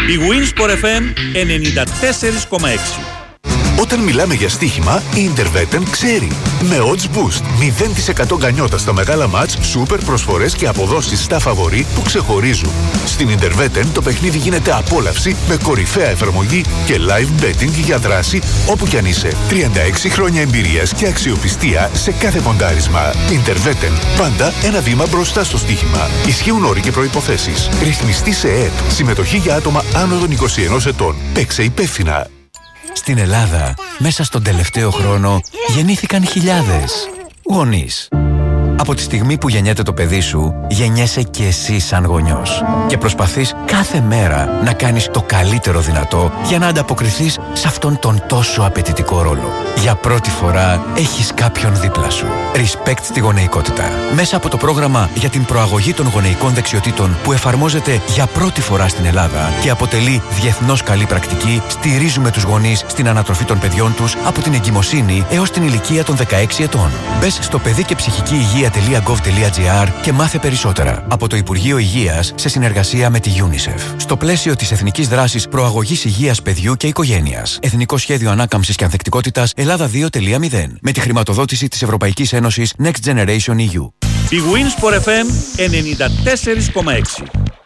Η Winsport FM 94,6. Όταν μιλάμε για στοίχημα, η Intervetten ξέρει. Με odds boost, 0% γκανιότα στα μεγάλα μάτς, σούπερ προσφορές και αποδόσεις στα φαβορί που ξεχωρίζουν. Στην Intervetten το παιχνίδι γίνεται απόλαυση με κορυφαία εφαρμογή και live betting για δράση όπου κι αν είσαι. 36 χρόνια εμπειρίας και αξιοπιστία σε κάθε ποντάρισμα. Intervetten, πάντα ένα βήμα μπροστά στο στοίχημα. Ισχύουν όροι και προϋποθέσεις. Ρυθμιστή σε ΕΕΠ. Συμμετοχή για άτομα άνω των 21 ετών. Παίξε υπεύθυνα. Στην Ελλάδα, μέσα στον τελευταίο χρόνο, γεννήθηκαν χιλιάδες γονείς. Από τη στιγμή που γεννιέται το παιδί σου, γεννιέσαι και εσύ σαν γονιός. Και προσπαθείς κάθε μέρα να κάνεις το καλύτερο δυνατό για να ανταποκριθείς σε αυτόν τον τόσο απαιτητικό ρόλο. Για πρώτη φορά έχεις κάποιον δίπλα σου. Respect στη γονεϊκότητα. Μέσα από το πρόγραμμα για την προαγωγή των γονεϊκών δεξιοτήτων που εφαρμόζεται για πρώτη φορά στην Ελλάδα και αποτελεί διεθνώς καλή πρακτική, στηρίζουμε τους γονείς στην ανατροφή των παιδιών τους από την εγκυμοσύνη έως την ηλικία των 16 ετών. Μπες στο παιδί και ψυχική υγεία.gov.gr και μάθε περισσότερα από το Υπουργείο Υγείας σε συνεργασία με τη UNICEF. Στο πλαίσιο της Εθνικής Δράσης Προαγωγής Υγείας Παιδιού και Οικογένειας. Εθνικό Σχέδιο Ανάκαμψης και Ανθεκτικότητας Ελλάδα 2.0. Με τη χρηματοδότηση της Ευρωπαϊκής Ένωσης Next Generation EU. Η Winsport FM 94,6.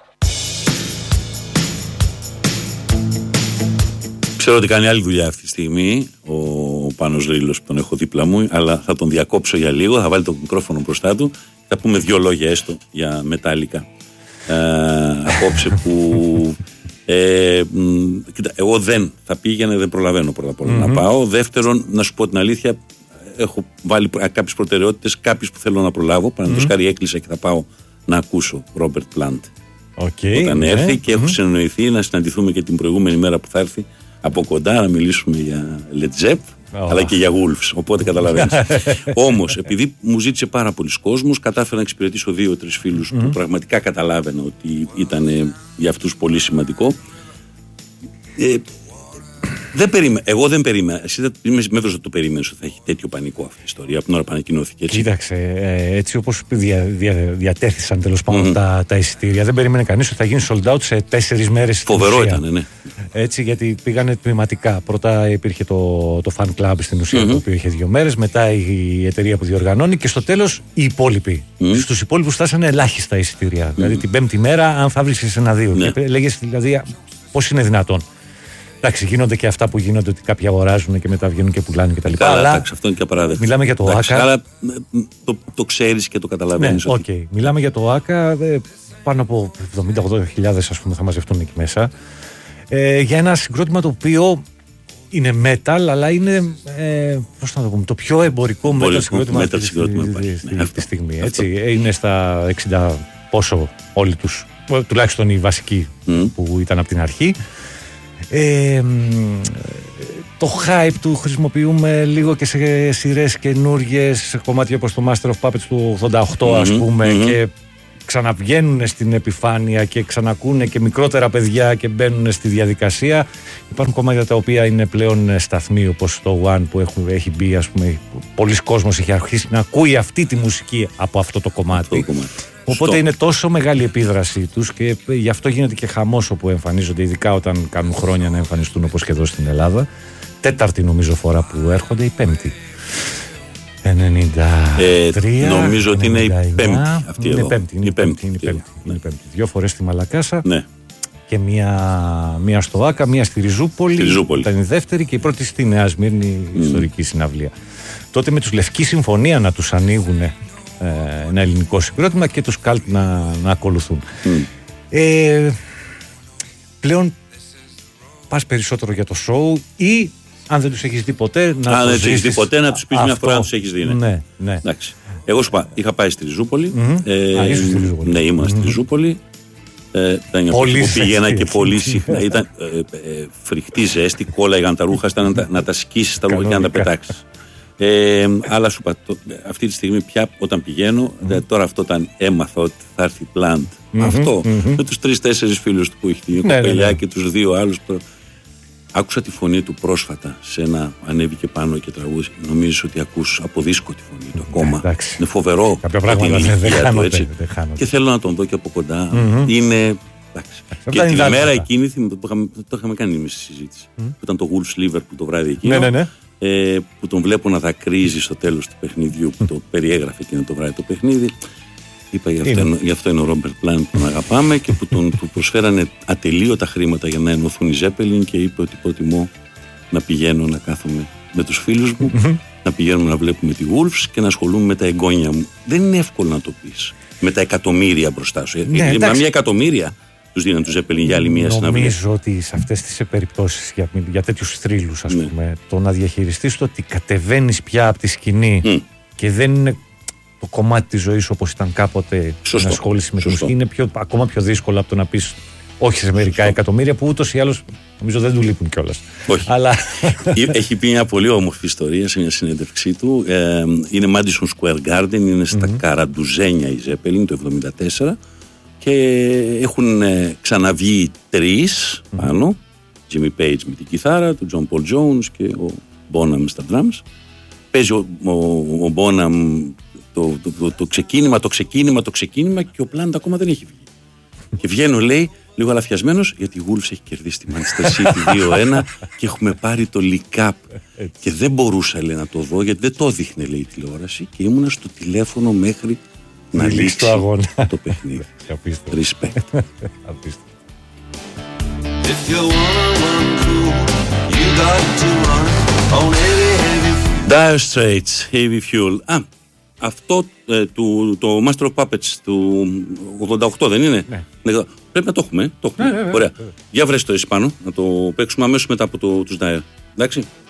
Ξέρω ότι κάνει άλλη δουλειά αυτή τη στιγμή ο Πάνος Ρήλος που τον έχω δίπλα μου, αλλά θα τον διακόψω για λίγο, θα βάλει το μικρόφωνο μπροστά του, θα πούμε δύο λόγια έστω για Μετάλλικα απόψε που κοίτα, εγώ δεν θα πήγαινε, δεν προλαβαίνω πρώτα απ' όλα να πάω. Δεύτερον, να σου πω την αλήθεια, έχω βάλει κάποιες προτεραιότητες, κάποιες που θέλω να προλάβω. Παραδείγματος χάρη έκλεισα και θα πάω να ακούσω Ρόμπερτ Πλάντ όταν έρθει και έχω συνεννοηθεί να συναντηθούμε και την προηγούμενη μέρα που θα έρθει από κοντά να μιλήσουμε για Led Zepp, αλλά και για Wolves, οπότε καταλαβαίνεις. Όμως, επειδή μου ζήτησε πάρα πολλοί κόσμος, κατάφερα να εξυπηρετήσω 2-3 φίλους που πραγματικά καταλάβαινα ότι ήταν για αυτούς πολύ σημαντικό. Εγώ δεν περίμενα. Εσύ είμαι βέβαιος ότι το περίμενες ότι θα έχει τέτοιο πανικό αυτή η ιστορία από την ώρα που ανακοινώθηκε. Κοίταξε, έτσι όπως διατέθησαν τέλος πάντων τα εισιτήρια, δεν περίμενε κανείς ότι θα γίνει sold out σε 4 μέρες. Φοβερό ήταν, ναι. Έτσι, γιατί πήγανε τμηματικά. Πρώτα υπήρχε το fan club στην ουσία, το οποίο είχε 2 μέρες, μετά η εταιρεία που διοργανώνει και στο τέλος οι υπόλοιποι. Στους υπόλοιπους φτάσανε ελάχιστα εισιτήρια. Δηλαδή την 5η μέρα, αν θα βρίσκεις 1-2. Ναι. Και λέγες δηλαδή, πώς είναι δυνατόν. Εντάξει, γίνονται και αυτά που γίνονται ότι κάποιοι αγοράζουν και μετά βγαίνουν και πουλάνε κτλ. Αλλά αυτό είναι και απαράδεκτο. Μιλάμε για το ΆΚΑ. Αλλά το ξέρεις και το καταλαβαίνεις. Ναι, ότι... Μιλάμε για το ΆΚΑ. Πάνω από 70-80 ας πούμε θα μαζευτούν εκεί μέσα. Για ένα συγκρότημα το οποίο είναι metal, αλλά είναι πώς να το πούμε, το πιο εμπορικό metal συγκρότημα αυτή τη στιγμή. Έτσι, είναι στα 60 πόσο όλοι τους, τουλάχιστον οι βασικοί που ήταν από την αρχή. Το hype του χρησιμοποιούμε λίγο και σε σειρές καινούργιες, σε κομμάτια όπως το Master of Puppets του 88 ας πούμε, και ξαναβγαίνουν στην επιφάνεια και ξανακούνε και μικρότερα παιδιά και μπαίνουν στη διαδικασία. Υπάρχουν κομμάτια τα οποία είναι πλέον σταθμοί, όπως το One που έχει μπει, ας πούμε, πολλοί κόσμος έχει αρχίσει να ακούει αυτή τη μουσική από αυτό το κομμάτι. Οπότε είναι τόσο μεγάλη επίδραση τους και γι' αυτό γίνεται και χαμός όπου εμφανίζονται, ειδικά όταν κάνουν χρόνια να εμφανιστούν όπως και εδώ στην Ελλάδα. 4η νομίζω φορά που έρχονται, η 5η. 93, νομίζω ότι είναι η 5η αυτή εδώ. Είναι η 5η. 2 φορές στη Μαλακάσα, ναι. Και μία στο ΆΚΑ, μία στη Ριζούπολη. Ήταν η δεύτερη και η πρώτη στη Νέα Σμύρνη, ιστορική συναυλία. Τότε με τους Λευκή Συμφωνία να τους ανοίγουν ένα ελληνικό συγκρότημα και τους Καλτ να ακολουθούν. Πλέον πας περισσότερο για το show ή αν δεν τους έχεις δει ποτέ να τους έχεις δει ποτέ, να τους πεις μια φορά να τους έχεις δει. Ναι. Εγώ σου είπα, είχα πάει στη Ριζούπολη. Ναι, ήμουν στη Ριζούπολη. Ήταν που πήγαινα και πολύ συχνά. Ήταν φρικτή ζέστη, κόλλαγαν τα ρούχα, να τα σκίσεις τα ρούχα και να τα πετάξεις. Αλλά σου είπα, αυτή τη στιγμή πια όταν πηγαίνω, τώρα αυτό όταν έμαθα ότι θα έρθει Plant, αυτό με τους 3-4 φίλους του που έχει την κοπελιά και τους 2 άλλους. Άκουσα τη φωνή του πρόσφατα σε ένα, ανέβηκε πάνω και τραγούδι. Νομίζεις ότι ακούς από δίσκο τη φωνή του ακόμα. Είναι φοβερό. Κάποια πράγματα δεν χάνονται. Και θέλω να τον δω και από κοντά. Είναι Και την ημέρα εκείνη, το είχαμε κάνει εμείς στη συζήτηση, που ήταν το Wolves Liverpool το βράδυ εκείνο, που τον βλέπω να δακρύζει στο τέλος του παιχνιδιού, που το περιέγραφε εκείνο το βράδυ το παιχνίδι. Είπα γι' αυτό είναι ο Ρόμπερτ Πλάντ που τον αγαπάμε και που του προσφέρανε ατελείωτα χρήματα για να ενωθούν οι Ζέπελιν και είπε ότι προτιμώ να πηγαίνω να κάθομαι με τους φίλους μου, να πηγαίνουμε να βλέπουμε τη Wolves και να ασχολούμαι με τα εγγόνια μου. Δεν είναι εύκολο να το πεις με τα εκατομμύρια μπροστά σου. Με 1 εκατομμύρια τους δίναν τους Ζέπελιν για άλλη μια συναυλία. Νομίζω ότι σε αυτές τις περιπτώσεις για τέτοιους θρύλους, ας πούμε, το να διαχειριστείς το ότι κατεβαίνεις πια από τη σκηνή και δεν είναι το κομμάτι της ζωής όπως ήταν κάποτε να ασχολείσαι με τη μουσική, είναι ακόμα πιο δύσκολο από το να πεις όχι σε μερικά εκατομμύρια που ούτως ή άλλως νομίζω δεν του λείπουν κιόλας. Όχι. Αλλά... Έχει πει μια πολύ όμορφη ιστορία σε μια συνέντευξή του. Είναι Madison Square Garden, είναι στα Καραντουζένια η Ζέπελιν το 1974 και έχουν ξαναβγεί 3 πάνω. Jimmy Page με την κιθάρα, του John Paul Jones και ο Bonham στα drums. Παίζει ο Bonham το ξεκίνημα και ο Plant ακόμα δεν έχει βγει. Και βγαίνω, λέει, λίγο αλαφιασμένος, γιατί η Wolves έχει κερδίσει τη Manchester City 2-1 και έχουμε πάρει το League Cup. Και δεν μπορούσα, λέει, να το δω, γιατί δεν το δείχνε, λέει, η τηλεόραση και ήμουνα στο τηλέφωνο μέχρι να λήξει το παιχνίδι. Respect. Dire Straits, Heavy Fuel. Αυτό το Master of Puppets του 88 δεν είναι? Πρέπει να το έχουμε. Ωραία. Για βρες το εσύ πάνω, να το παίξουμε αμέσως μετά από τους Dire. Εντάξει.